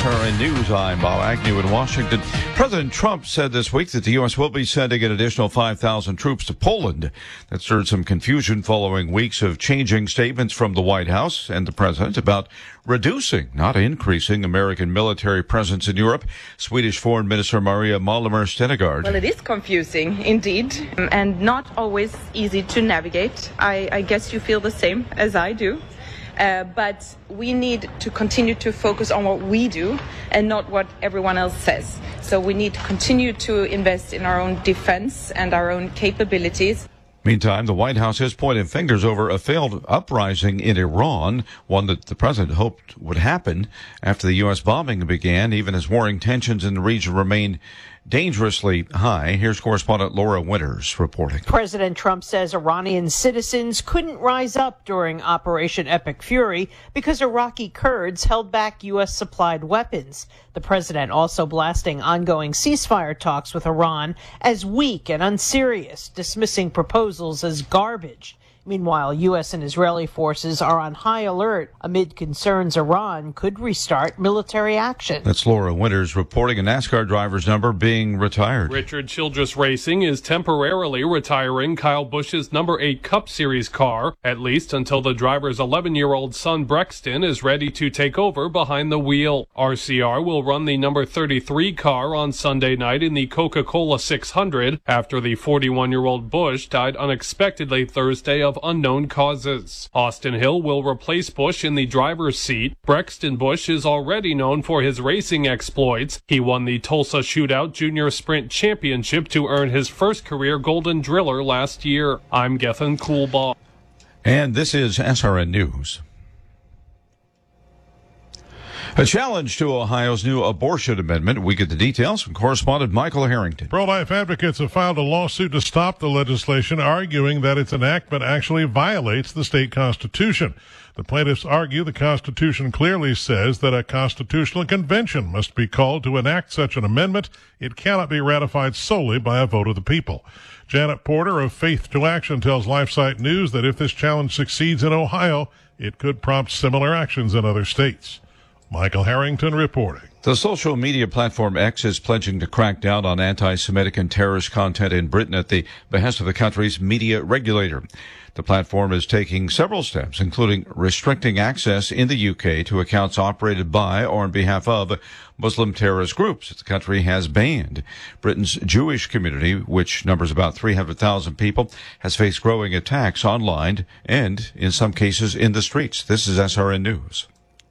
SRN News, I'm Bob Agnew in Washington. President Trump said this week that the U.S. will be sending an additional 5,000 troops to Poland. That stirred some confusion following weeks of changing statements from the White House and the president about reducing, not increasing, American military presence in Europe. Swedish Foreign Minister Maria Malmer Stenegard. Well, it is confusing, indeed, and not always easy to navigate. I guess you feel the same as I do. But we need to continue to focus on what we do and not what everyone else says. So we need to continue to invest in our own defense and our own capabilities. Meantime, the White House has pointed fingers over a failed uprising in Iran, one that the president hoped would happen after the U.S. bombing began, even as warring tensions in the region remain dangerously high. Here's correspondent Laura Winters reporting. President Trump says Iranian citizens couldn't rise up during Operation Epic Fury because Iraqi Kurds held back U.S. supplied weapons. The president also blasting ongoing ceasefire talks with Iran as weak and unserious, dismissing proposals as garbage. Meanwhile, U.S. and Israeli forces are on high alert amid concerns Iran could restart military action. That's Laura Winters reporting. A NASCAR driver's number being retired. Richard Childress Racing is temporarily retiring Kyle Busch's number 8 Cup Series car, at least until the driver's 11-year-old son Brexton is ready to take over behind the wheel. RCR will run the number 33 car on Sunday night in the Coca-Cola 600 after the 41-year-old Busch died unexpectedly Thursday of unknown causes. Austin Hill will replace Busch in the driver's seat. Brexton Busch is already known for his racing exploits. He won the Tulsa Shootout Junior Sprint Championship to earn his first career Golden Driller last year. I'm Gethin Coolbaugh. And this is SRN News. A challenge to Ohio's new abortion amendment. We get the details from correspondent Michael Harrington. Pro-life advocates have filed a lawsuit to stop the legislation, arguing that its enactment actually violates the state constitution. The plaintiffs argue the Constitution clearly says that a constitutional convention must be called to enact such an amendment. It cannot be ratified solely by a vote of the people. Janet Porter of Faith to Action tells LifeSite News that if this challenge succeeds in Ohio, it could prompt similar actions in other states. Michael Harrington reporting. The social media platform X is pledging to crack down on anti-Semitic and terrorist content in Britain at the behest of the country's media regulator. The platform is taking several steps, including restricting access in the UK to accounts operated by or on behalf of Muslim terrorist groups that the country has banned. Britain's Jewish community, which numbers about 300,000 people, has faced growing attacks online and, in some cases, in the streets. This is SRN News.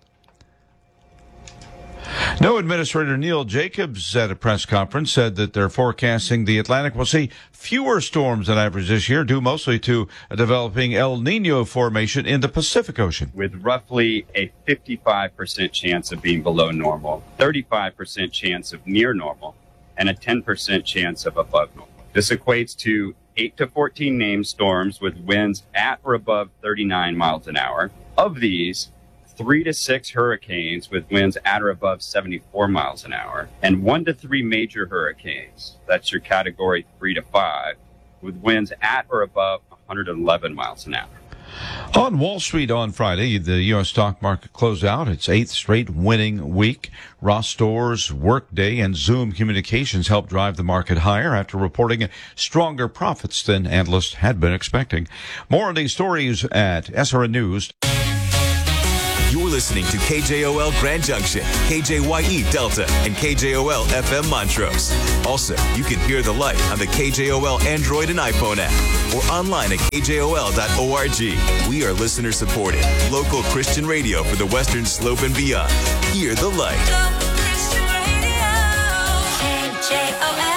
NOAA Administrator Neil Jacobs at a press conference said that they're forecasting the Atlantic will see fewer storms than average this year, due mostly to a developing El Nino formation in the Pacific Ocean. With roughly a 55% chance of being below normal, 35% chance of near normal, and a 10% chance of above normal. This equates to 8 to 14 named storms with winds at or above 39 miles an hour. Of these, 3 to 6 hurricanes with winds at or above 74 miles an hour, and 1 to 3 major hurricanes, that's your category 3 to 5, with winds at or above 111 miles an hour. On Wall Street on Friday, the U.S. stock market closed out its 8th straight winning week. Ross Stores, Workday, and Zoom Communications helped drive the market higher after reporting stronger profits than analysts had been expecting. More on these stories at SRN News. You're listening to KJOL Grand Junction, KJYE Delta, and KJOL FM Montrose. Also, you can hear the light on the KJOL Android and iPhone app or online at kjol.org. We are listener supported, local Christian radio for the Western Slope and beyond. Hear the light. Christian Radio, KJOL.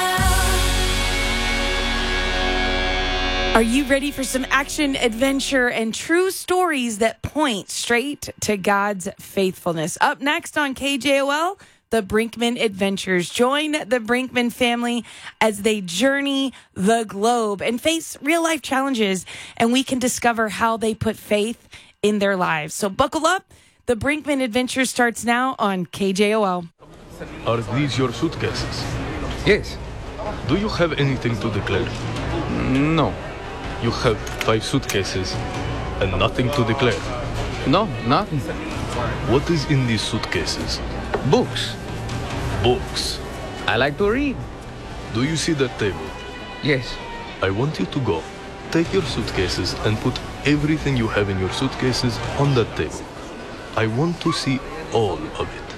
Are you ready for some action, adventure, and true stories that point straight to God's faithfulness? Up next on KJOL, the Brinkman Adventures. Join the Brinkman family as they journey the globe and face real-life challenges, and we can discover how they put faith in their lives. So buckle up. The Brinkman Adventures starts now on KJOL. Are these your suitcases? Yes. Do you have anything to declare? No. You have 5 suitcases and nothing to declare? No, nothing. What is in these suitcases? Books. Books. I like to read. Do you see that table? Yes. I want you to go. Take your suitcases and put everything you have in your suitcases on that table. I want to see all of it.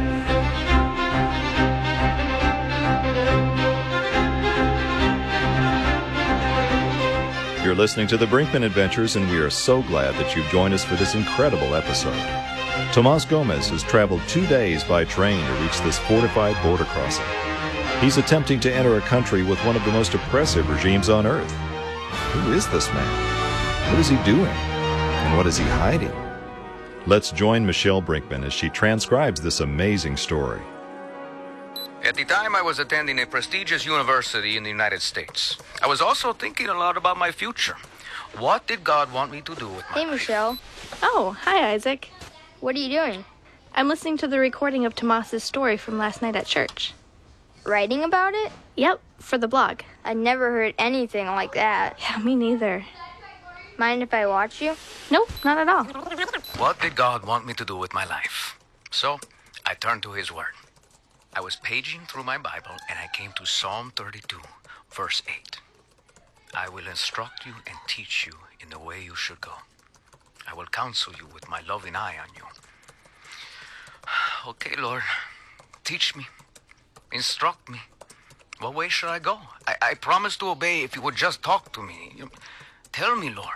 You're listening to The Brinkman Adventures, and we are so glad that you've joined us for this incredible episode. Tomas Gomez has traveled 2 days by train to reach this fortified border crossing. He's attempting to enter a country with one of the most oppressive regimes on earth. Who is this man? What is he doing? And what is he hiding? Let's join Michelle Brinkman as she transcribes this amazing story. At the time, I was attending a prestigious university in the United States. I was also thinking a lot about my future. What did God want me to do with my Hey, life? Michelle. Oh, hi, Isaac. What are you doing? I'm listening to the recording of Tomas's story from last night at church. Writing about it? Yep, for the blog. I never heard anything like that. Yeah, me neither. Mind if I watch you? Nope, not at all. What did God want me to do with my life? So, I turned to His Word. I was paging through my Bible, and I came to Psalm 32, verse 8. I will instruct you and teach you in the way you should go. I will counsel you with my loving eye on you. Okay, Lord, teach me. Instruct me. What way should I go? I promise to obey if you would just talk to me. Tell me, Lord.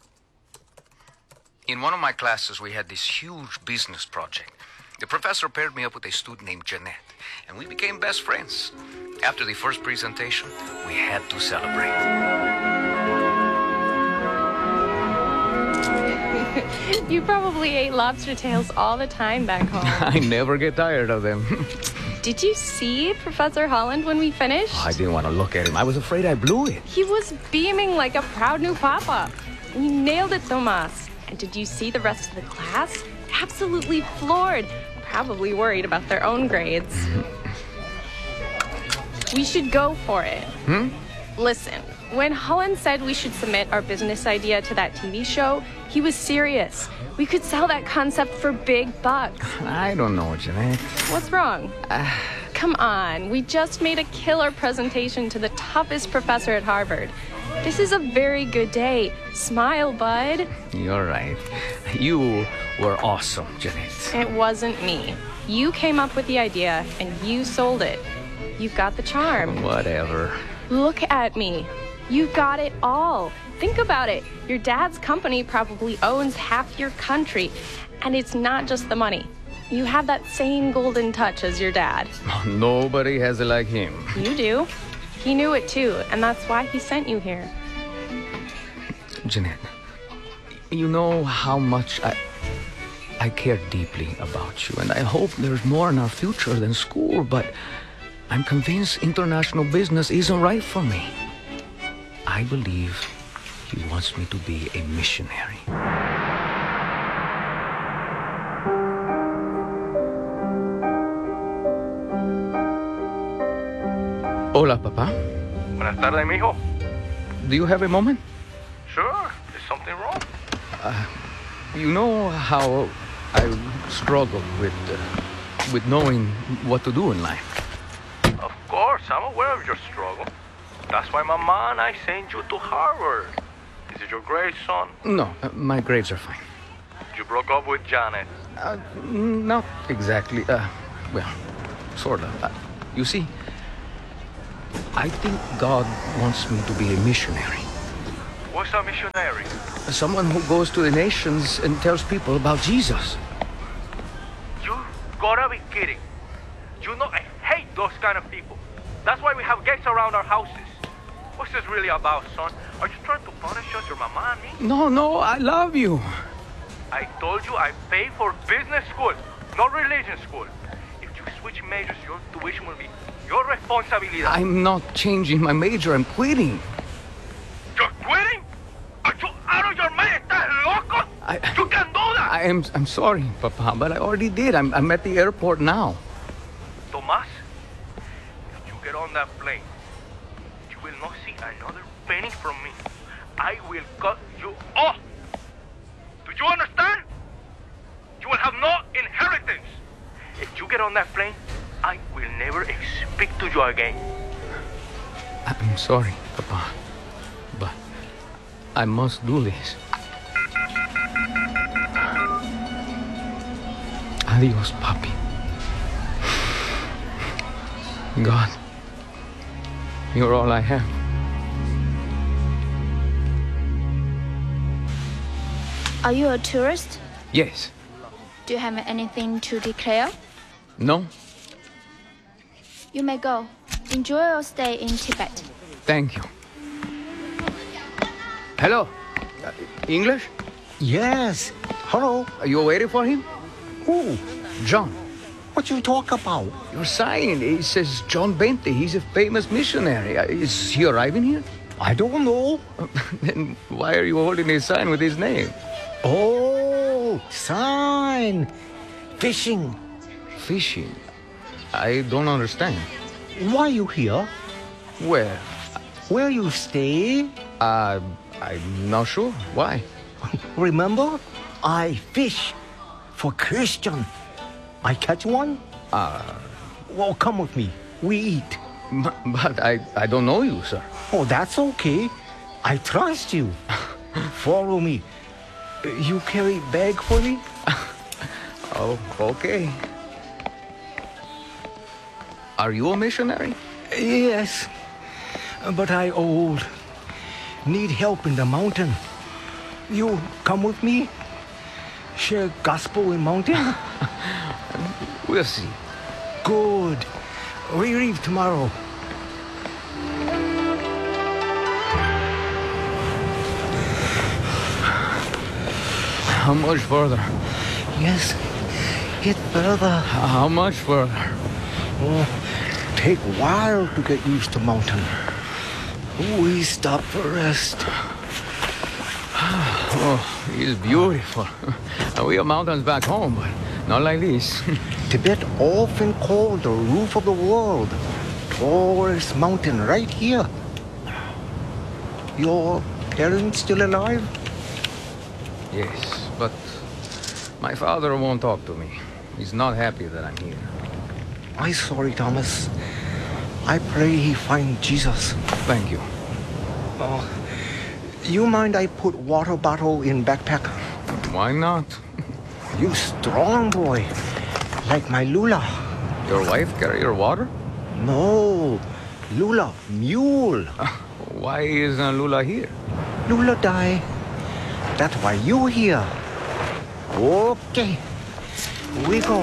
In one of my classes, we had this huge business project. The professor paired me up with a student named Jeanette, and we became best friends. After the first presentation, we had to celebrate. You probably ate lobster tails all the time back home. I never get tired of them. Did you see Professor Holland when we finished? I didn't want to look at him. I was afraid I blew it. He was beaming like a proud new papa. And you nailed it, Tomas. And did you see the rest of the class? Absolutely floored. Probably worried about their own grades. We should go for it. Listen, when Holland said we should submit our business idea to that TV show, he was serious. We could sell that concept for big bucks. I don't know, Jeanette. What's wrong? Come on, we just made a killer presentation to the toughest professor at Harvard. This is a very good day. Smile, bud. You're right. You were awesome, Jeanette. It wasn't me. You came up with the idea and you sold it. You've got the charm. Whatever. Look at me. You've got it all. Think about it. Your dad's company probably owns half your country. And it's not just the money. You have that same golden touch as your dad. Nobody has it like him. You do. He knew it too, and that's why he sent you here. Jeanette, you know how much I care deeply about you, and I hope there's more in our future than school, but I'm convinced international business isn't right for me. I believe he wants me to be a missionary. Hola, Papa. Buenas tardes, mijo. Do you have a moment? Sure. Is something wrong? You know how I struggle with knowing what to do in life. Of course, I'm aware of your struggle. That's why Mama and I sent you to Harvard. Is it your grades, son? No, my grades are fine. You broke up with Janet. Not exactly. Well, sort of. You see, I think God wants me to be a missionary. What's a missionary? Someone who goes to the nations and tells people about Jesus. You gotta be kidding. You know I hate those kind of people. That's why we have gates around our houses. What's this really about, son? Are you trying to punish us, your mama and me? No, I love you. I told you I pay for business school, not religion school. If you switch majors, your tuition will be your responsibility. I'm not changing my major. I'm quitting. You're quitting? Are you out of your mind? ¿Estás loco? You can do that. I'm sorry, Papa, but I already did. I'm at the airport now. Tomas, if you get on that plane, you will not see another penny from me. I will cut you off. Do you understand? You will have no inheritance. If you you get on that plane, I will never speak to you again. I'm sorry, Papa, but I must do this. Adios, Papi. God, you're all I have. Are you a tourist? Yes. Do you have anything to declare? No? You may go. Enjoy your stay in Tibet. Thank you. Hello? English? Yes. Hello. Are you waiting for him? Who? John. What you talk about? Your sign, it says John Bente. He's a famous missionary. Is he arriving here? I don't know. Then why are you holding his sign with his name? Oh, sign. Fishing. Fishing? I don't understand. Why you here? Where? Where you stay? I'm not sure. Why? Remember? I fish for Christian. I catch one? Well, come with me. We eat. But I don't know you, sir. Oh, that's okay. I trust you. Follow me. You carry bag for me? Oh, okay. Are you a missionary? Yes, but I old. Need help in the mountain. You come with me? Share gospel in mountain? We'll see. Good. We leave tomorrow. How much further? Yes, get further. How much further? Oh, take a while to get used to mountain. We stop for rest. Oh, it's beautiful. We have mountains back home, but not like this. Tibet often called the roof of the world. Tallest mountain right here. Your parents still alive? Yes, but my father won't talk to me. He's not happy that I'm here. I'm sorry, Thomas. I pray he find Jesus. Thank you. Oh, you mind I put water bottle in backpack? Why not? You strong boy, like my Lula. Your wife carry your water? No, Lula, mule. Why isn't Lula here? Lula die. That's why you here. Okay, we go.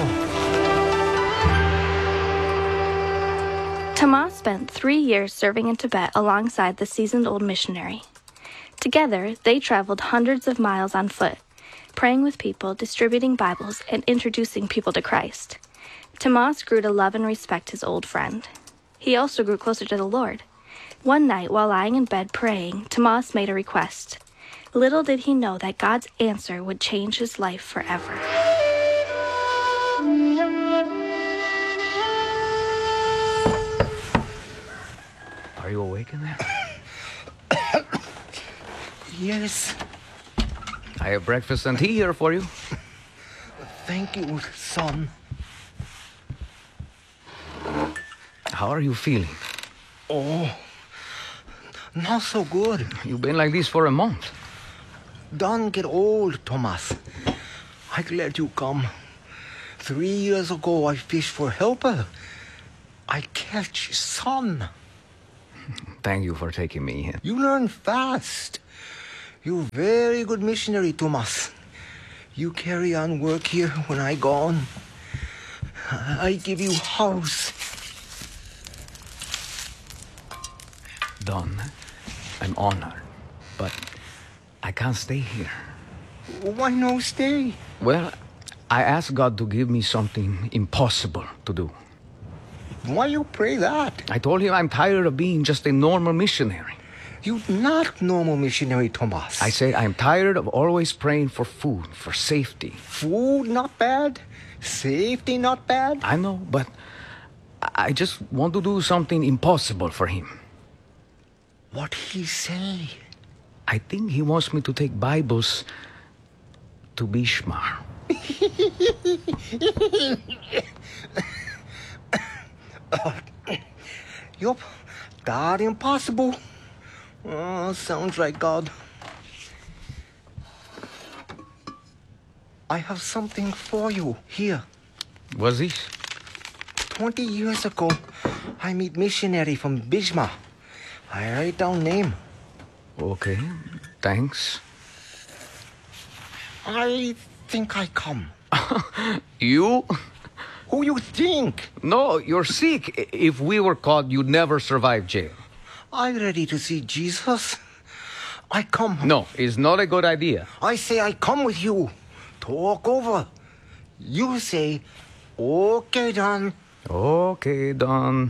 Tomas spent 3 years serving in Tibet alongside the seasoned old missionary. Together, they traveled hundreds of miles on foot, praying with people, distributing Bibles, and introducing people to Christ. Tomas grew to love and respect his old friend. He also grew closer to the Lord. One night, while lying in bed praying, Tomas made a request. Little did he know that God's answer would change his life forever. Are you awake in there? Yes. I have breakfast and tea here for you. Thank you, son. How are you feeling? Oh, not so good. You've been like this for a month. Don't get old, Thomas. I'm glad you come. 3 years ago, I fished for helper. I catch son. Thank you for taking me in. You learn fast. You're very good missionary, Thomas. You carry on work here when I gone. I give you house. Don, I'm honored, but I can't stay here. Why no stay? Well, I asked God to give me something impossible to do. Why you pray that? I told him I'm tired of being just a normal missionary. You're not normal missionary, Thomas. I said I'm tired of always praying for food, for safety. Food not bad. Safety not bad. I know, but I just want to do something impossible for him. What he say? I think he wants me to take Bibles to Bishmar. That impossible. Oh, sounds like God. I have something for you here. What's this? 20 years ago, I meet missionary from Bijma. I write down name. Okay, thanks. I think I come. You? Who you think? No, you're sick. If we were caught, you'd never survive jail. I ready to see Jesus. I come. No, it's not a good idea. I say I come with you. Talk over. You say, okay, Don. Okay, Don.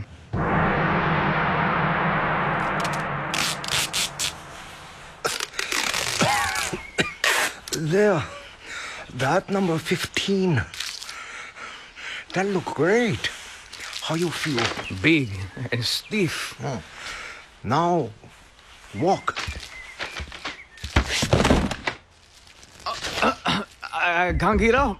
There. That number 15. That look great. How you feel? Big and stiff. Oh. Now, walk. I can't get up.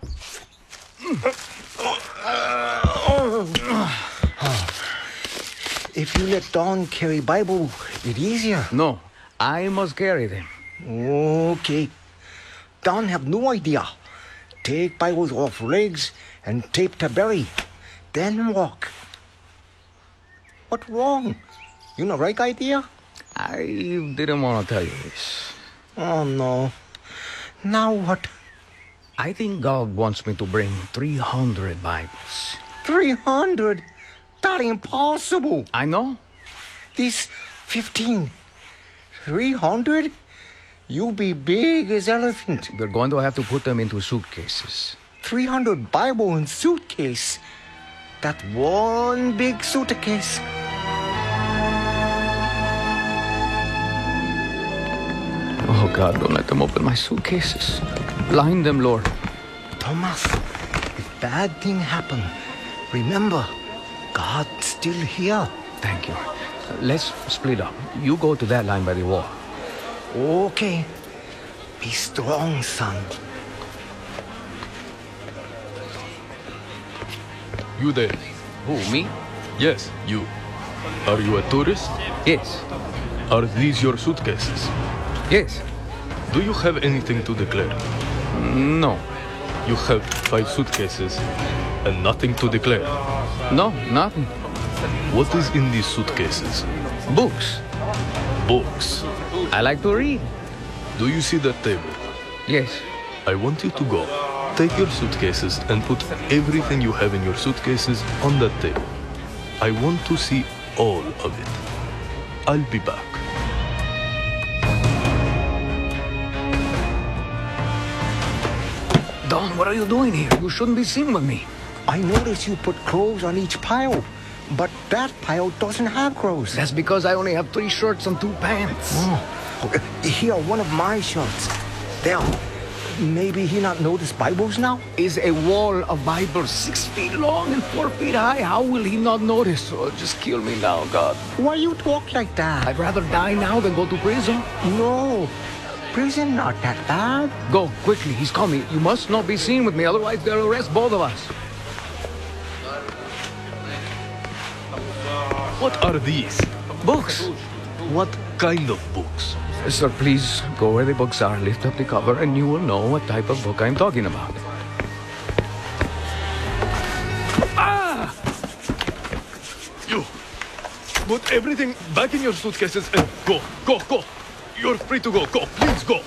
If you let Don carry Bible, it's easier. No, I must carry them. Okay. Don have no idea. Take Bibles off legs and tape to belly. Then walk. What wrong? You know right idea? I didn't want to tell you this. Oh, no. Now what? I think God wants me to bring 300 Bibles. 300? That impossible. I know. This 15. 300? You be big as elephant. We're going to have to put them into suitcases. 300 Bible in suitcase. That one big suitcase. Oh, God, don't let them open my suitcases. Blind them, Lord. Thomas, if bad thing happen, remember, God's still here. Thank you. Let's split up. You go to that line by the wall. Okay. Be strong, son. You there? Who, me? Yes, you. Are you a tourist? Yes. Are these your suitcases? Yes. Do you have anything to declare? No. You have 5 suitcases and nothing to declare? No, nothing. What is in these suitcases? Books. Books. I like to read. Do you see that table? Yes. I want you to go. Take your suitcases and put everything you have in your suitcases on that table. I want to see all of it. I'll be back. Don, what are you doing here? You shouldn't be seen with me. I noticed you put clothes on each pile, but that pile doesn't have clothes. That's because I only have 3 shirts and 2 pants. Oh. Here, one of my shirts. There. Maybe he not notice Bibles now? Is a wall of Bibles 6 feet long and 4 feet high. How will he not notice? Oh, just kill me now, God. Why you talk like that? I'd rather die now than go to prison. No. Prison not that bad. Go, quickly. He's coming. You must not be seen with me, otherwise they'll arrest both of us. What are these? Books. What kind of books? Sir, please go where the books are, lift up the cover, and you will know what type of book I'm talking about. Ah! You! Put everything back in your suitcases and go, go, go! You're free to go, go, please go!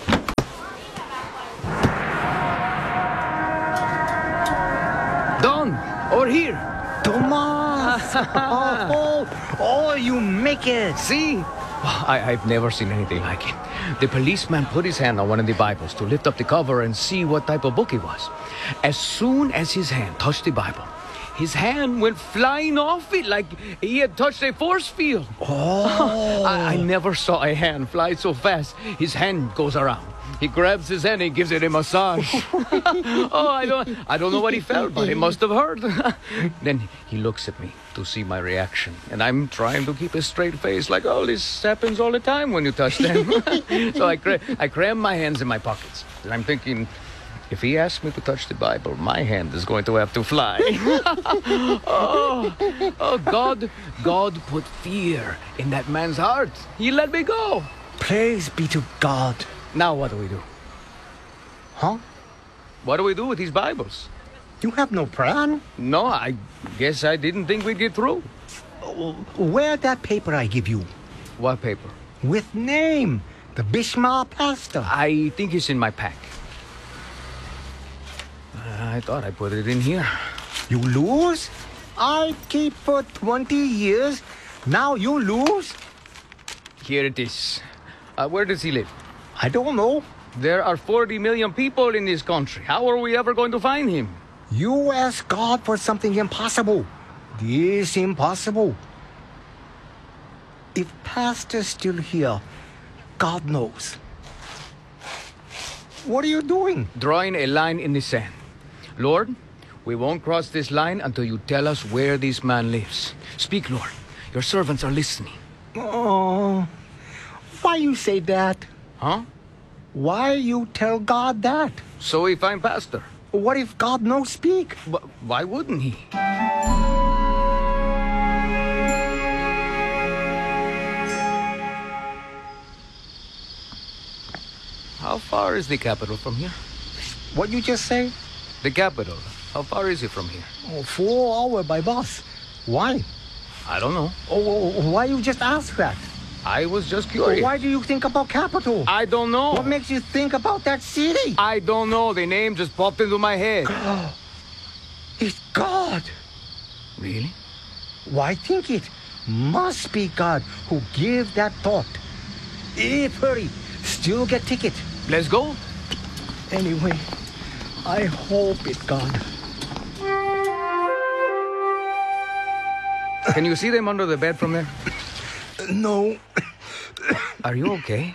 Don, over here! Thomas! oh, you make it! See? I've never seen anything like it. The policeman put his hand on one of the Bibles to lift up the cover and see what type of book it was. As soon as his hand touched the Bible, his hand went flying off it like he had touched a force field. Oh! I never saw a hand fly so fast. His hand goes around. He grabs his hand and gives it a massage. I don't know what he felt, but it must have hurt. Then he looks at me to see my reaction, and I'm trying to keep a straight face like, oh, this happens all the time when you touch them. So I cram my hands in my pockets, and I'm thinking, If he asks me to touch the Bible, my hand is going to have to fly. God put fear in that man's heart. He let me go. Praise be to God. Now what do we do? Huh? What do we do with these Bibles? You have no plan? No, I guess I didn't think we'd get through. Where that paper I give you? What paper? With name. The Bishma Pastor. I think it's in my pack. I thought I put it in here. You lose? I keep for 20 years. Now you lose? Here it is. Where does he live? I don't know. There are 40 million people in this country. How are we ever going to find him? You ask God for something impossible. This impossible. If Pastor's still here, God knows. What are you doing? Drawing a line in the sand. Lord, we won't cross this line until you tell us where this man lives. Speak, Lord. Your servants are listening. Oh, why you say that? Huh? Why you tell God that? So if I'm pastor. What if God no speak? But why wouldn't he? How far is the capital from here? What you just say? The capital. How far is it from here? 4 hours by bus. Why? I don't know. Oh, why you just ask that? I was just curious. Why do you think about capital? I don't know. What makes you think about that city? I don't know. The name just popped into my head. It's God. Really? Why think it? Must be God who give that thought. If hurry, still get ticket. Let's go. Anyway, I hope it's God. Can you see them under the bed from there? No. Are you okay?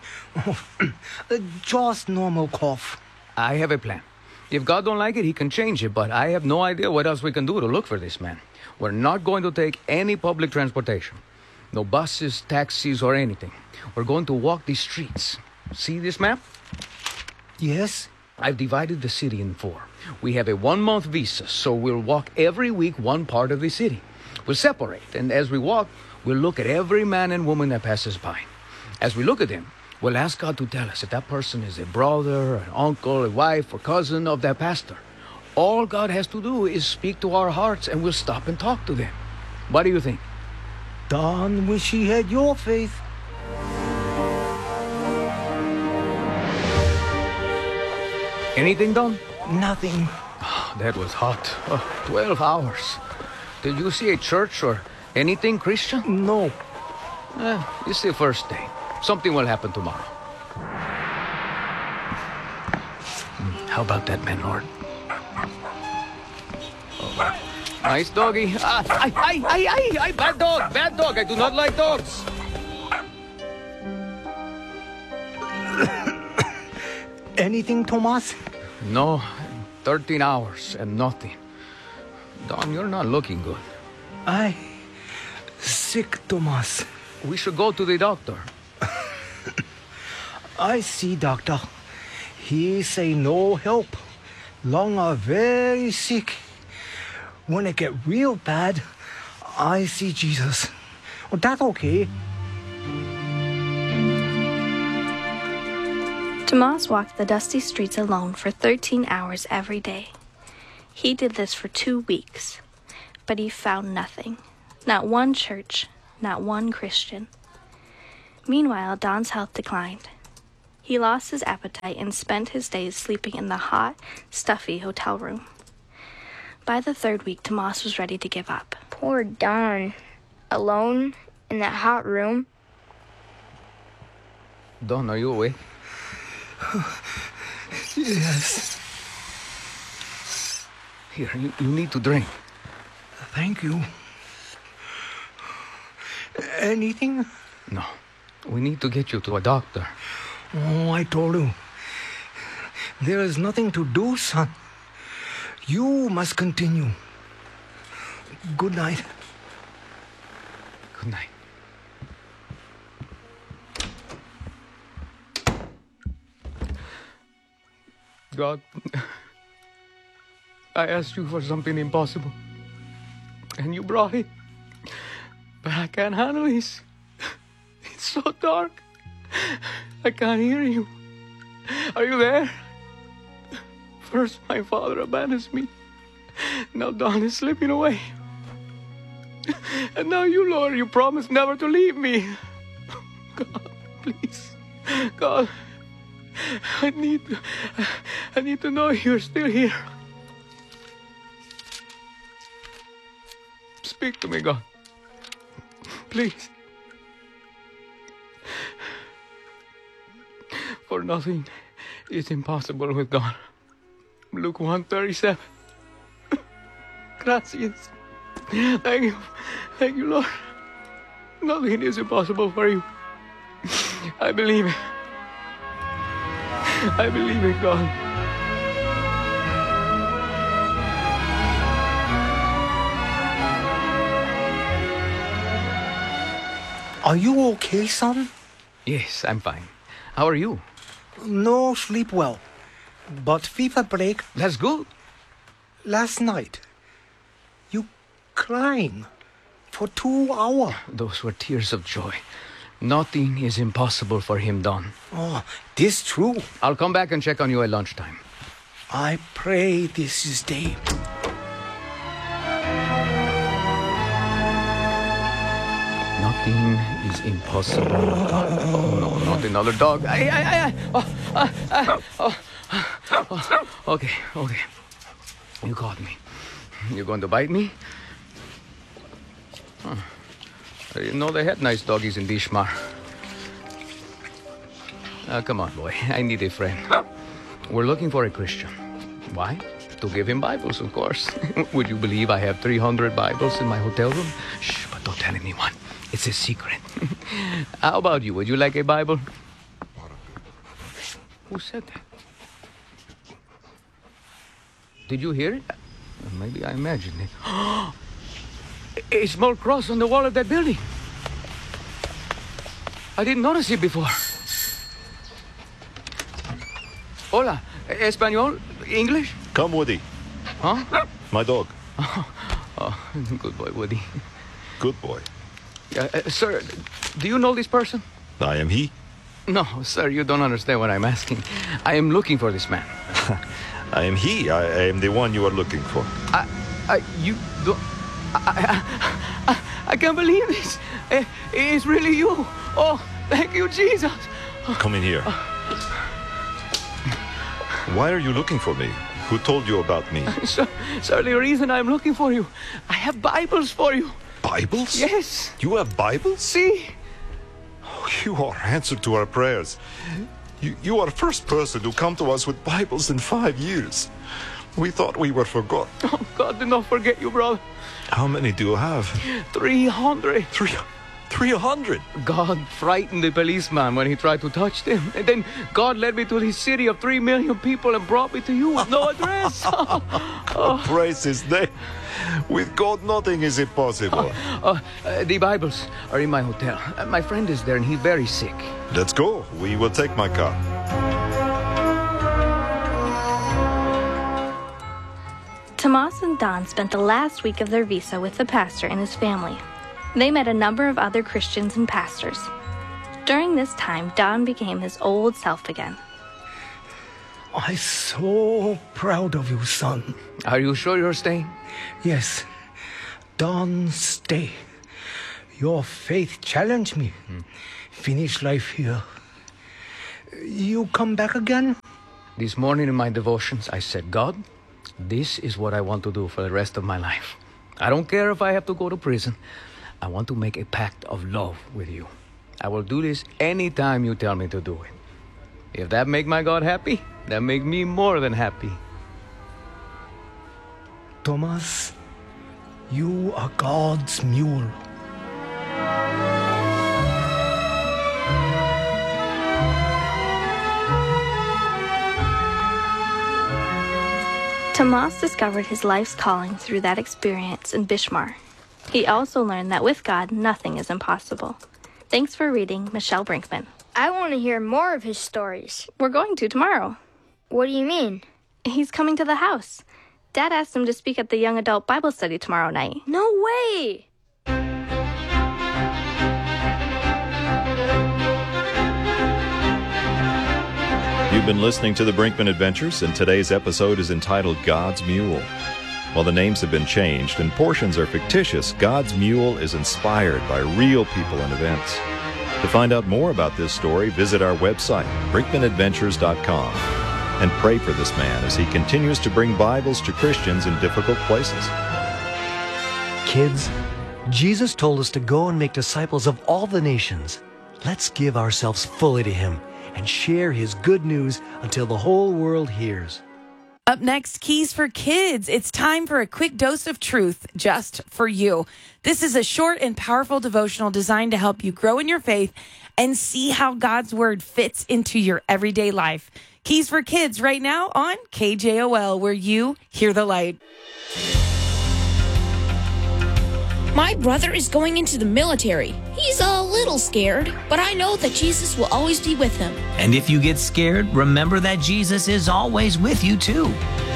Just normal cough. I have a plan. If God don't like it, he can change it, but I have no idea what else we can do to look for this man. We're not going to take any public transportation. No buses, taxis, or anything. We're going to walk these streets. See this map? Yes. I've divided the city in 4. We have a 1-month visa, so we'll walk every week one part of the city. We'll separate, and as we walk, we'll look at every man and woman that passes by. As we look at them, we'll ask God to tell us if that person is a brother, an uncle, a wife, or cousin of that pastor. All God has to do is speak to our hearts, and we'll stop and talk to them. What do you think? Don wish he had your faith. Anything done? Nothing. That was hot. 12 hours. Did you see a church or anything Christian? No. It's the first day. Something will happen tomorrow. How about that man, Lord? Oh, nice doggy. Bad dog, bad dog. I do not like dogs. Anything, Tomas? No, 13 hours and nothing. Don, you're not looking good. I sick, Tomas. We should go to the doctor. I see, doctor. He say no help. Lung are very sick. When it get real bad, I see Jesus. Oh, that's okay. Tomas walked the dusty streets alone for 13 hours every day. He did this for 2 weeks, but he found nothing. Not one church, not one Christian. Meanwhile, Don's health declined. He lost his appetite and spent his days sleeping in the hot, stuffy hotel room. By the 3rd week, Tomas was ready to give up. Poor Don. Alone in that hot room. Don, are you awake? Yes. Here, you need to drink. Thank you. Anything? No. We need to get you to a doctor. Oh, I told you. There is nothing to do, son. You must continue. Good night. Good night. God, I asked you for something impossible, and you brought it. But I can't handle this. It's so dark. I can't hear you. Are you there? First, my father abandons me. Now Don is slipping away. And now you, Lord, you promised never to leave me. God, please. God, I need to know you're still here. Speak to me, God. Please. For nothing is impossible with God. Luke 1:37. Gracias. Thank you, Lord. Nothing is impossible for you. I believe it. I believe in God. Are you okay, son? Yes, I'm fine. How are you? No sleep well, but fever break. That's good. Last night, you crying for 2 hours. Those were tears of joy. Nothing is impossible for him, Don. Oh, this true. I'll come back and check on you at lunchtime. I pray this is day. Nothing is impossible. Oh, no, not another dog. Okay. You caught me. You going to bite me? Huh. I didn't know they had nice doggies in Bishmar. Come on, boy. I need a friend. We're looking for a Christian. Why? To give him Bibles, of course. Would you believe I have 300 Bibles in my hotel room? Shh, but don't tell anyone. It's a secret. How about you? Would you like a Bible? Who said that? Did you hear it? Maybe I imagined it. A small cross on the wall of that building. I didn't notice it before. Hola, Espanol? English? Come, Woody. Huh? My dog. Oh, good boy, Woody. Good boy. Sir, do you know this person? I am he. No, sir, you don't understand what I'm asking. I am looking for this man. I am he. I am the one you are looking for. You don't... I can't believe this. It's really you. Oh, thank you, Jesus. Come in here. Why are you looking for me? Who told you about me? Sir, the reason I'm looking for you, I have Bibles for you. Bibles? Yes. You have Bibles? See? Oh, you are answer to our prayers. You are the first person to come to us with Bibles in 5 years. We thought we were forgotten. Oh, God did not forget you, brother. How many do you have? 300. 300? God frightened the policeman when he tried to touch them. And then God led me to this city of 3 million people and brought me to you with no address. Praise his name. With God, nothing is impossible. The Bibles are in my hotel. My friend is there and he's very sick. Let's go. We will take my car. Tomas and Don spent the last week of their visa with the pastor and his family. They met a number of other Christians and pastors. During this time, Don became his old self again. I'm so proud of you, son. Are you sure you're staying? Yes. Don, stay. Your faith challenged me. Finish life here. You come back again? This morning in my devotions, I said, God, this is what I want to do for the rest of my life. I don't care if I have to go to prison. I want to make a pact of love with you. I will do this anytime you tell me to do it. If that make my God happy, that make me more than happy. Thomas, you are God's mule. Tomas discovered his life's calling through that experience in Bishmar. He also learned that with God, nothing is impossible. Thanks for reading, Michelle Brinkman. I want to hear more of his stories. We're going to tomorrow. What do you mean? He's coming to the house. Dad asked him to speak at the young adult Bible study tomorrow night. No way! You've been listening to the Brinkman Adventures, and today's episode is entitled God's Mule. While the names have been changed and portions are fictitious, God's Mule is inspired by real people and events. To find out more about this story, visit our website, brinkmanadventures.com, and pray for this man as he continues to bring Bibles to Christians in difficult places. Kids, Jesus told us to go and make disciples of all the nations. Let's give ourselves fully to Him and share His good news until the whole world hears. Up next, Keys for Kids. It's time for a quick dose of truth just for you. This is a short and powerful devotional designed to help you grow in your faith and see how God's Word fits into your everyday life. Keys for Kids right now on KJOL, where you hear the light. My brother is going into the military. He's a little scared, but I know that Jesus will always be with him. And if you get scared, remember that Jesus is always with you too.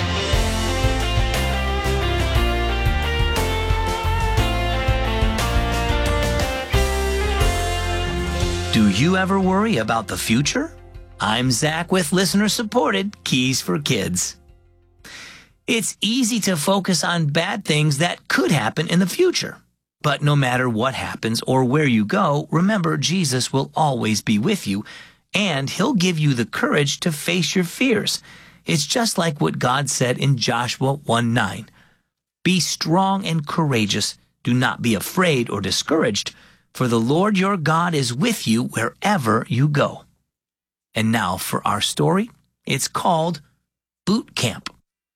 Do you ever worry about the future? I'm Zach with listener-supported Keys for Kids. It's easy to focus on bad things that could happen in the future. But no matter what happens or where you go, remember Jesus will always be with you, and He'll give you the courage to face your fears. It's just like what God said in Joshua 1:9. Be strong and courageous. Do not be afraid or discouraged, for the Lord your God is with you wherever you go. And now for our story. It's called Boot Camp.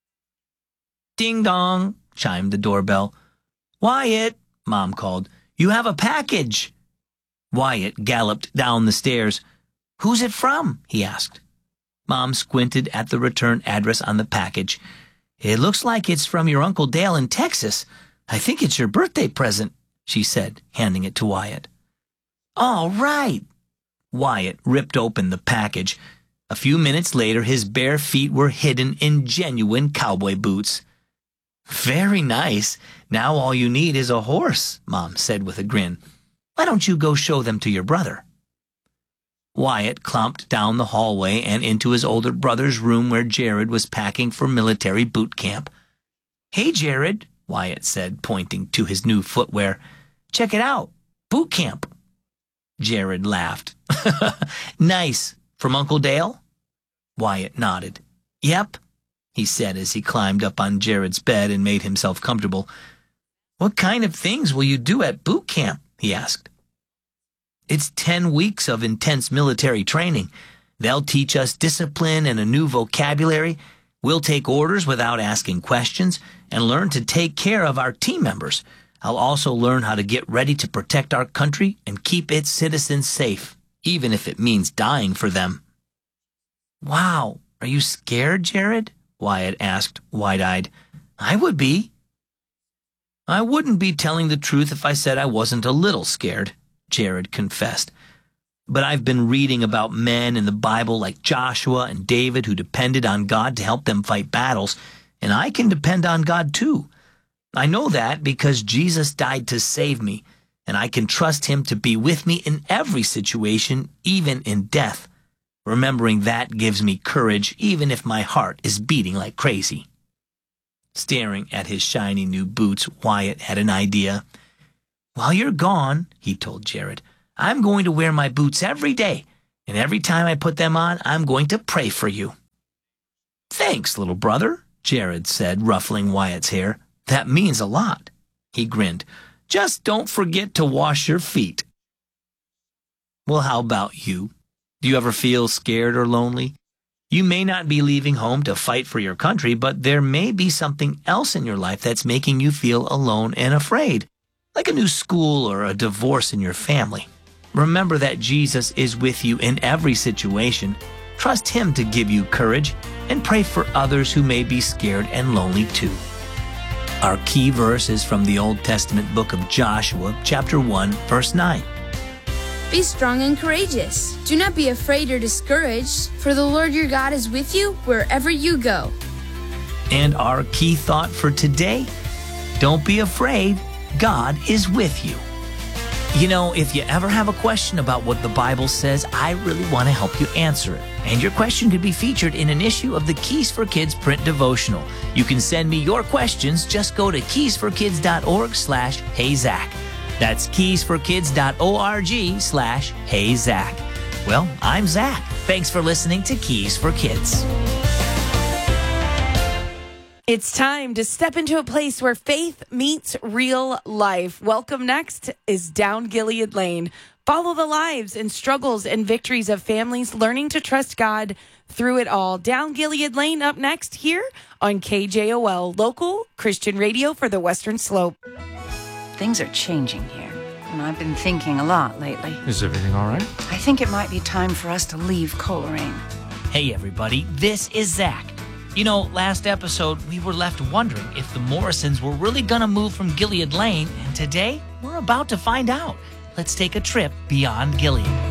Ding dong, chimed the doorbell. Wyatt, Mom called. You have a package. Wyatt galloped down the stairs. Who's it from? He asked. Mom squinted at the return address on the package. It looks like it's from your Uncle Dale in Texas. I think it's your birthday present, she said, handing it to Wyatt. All right. Wyatt ripped open the package. A few minutes later, his bare feet were hidden in genuine cowboy boots. Very nice. Now all you need is a horse, Mom said with a grin. Why don't you go show them to your brother? Wyatt clumped down the hallway and into his older brother's room where Jared was packing for military boot camp. Hey, Jared, Wyatt said, pointing to his new footwear. Check it out. Boot camp. Jared laughed. Nice. From Uncle Dale? Wyatt nodded. Yep, he said as he climbed up on Jared's bed and made himself comfortable. What kind of things will you do at boot camp? He asked. It's 10 weeks of intense military training. They'll teach us discipline and a new vocabulary. We'll take orders without asking questions and learn to take care of our team members. I'll also learn how to get ready to protect our country and keep its citizens safe, even if it means dying for them. Wow, are you scared, Jared? Wyatt asked, wide-eyed. I would be. I wouldn't be telling the truth if I said I wasn't a little scared, Jared confessed. But I've been reading about men in the Bible like Joshua and David who depended on God to help them fight battles, and I can depend on God too. I know that because Jesus died to save me, and I can trust Him to be with me in every situation, even in death. Remembering that gives me courage even if my heart is beating like crazy. Staring at his shiny new boots, Wyatt had an idea. While you're gone, he told Jared, I'm going to wear my boots every day, and every time I put them on, I'm going to pray for you. Thanks, little brother, Jared said, ruffling Wyatt's hair. That means a lot. He grinned. Just don't forget to wash your feet. Well, how about you? Do you ever feel scared or lonely? You may not be leaving home to fight for your country, but there may be something else in your life that's making you feel alone and afraid, like a new school or a divorce in your family. Remember that Jesus is with you in every situation. Trust Him to give you courage and pray for others who may be scared and lonely too. Our key verse is from the Old Testament book of Joshua, chapter 1, verse 9. Be strong and courageous. Do not be afraid or discouraged, for the Lord your God is with you wherever you go. And our key thought for today, don't be afraid, God is with you. You know, if you ever have a question about what the Bible says, I really want to help you answer it. And your question could be featured in an issue of the Keys for Kids print devotional. You can send me your questions. Just go to keysforkids.org/HeyZach. That's keysforkids.org/HeyZach. Well, I'm Zach. Thanks for listening to Keys for Kids. It's time to step into a place where faith meets real life. Welcome next is Down Gilead Lane. Follow the lives and struggles and victories of families learning to trust God through it all. Down Gilead Lane up next here on KJOL, local Christian radio for the Western Slope. Things are changing here, and I've been thinking a lot lately. Is everything all right? I think it might be time for us to leave Coleraine. Hey, everybody, this is Zach. You know, last episode, we were left wondering if the Morrisons were really going to move from Gilead Lane, and today, we're about to find out. Let's take a trip beyond Gilead.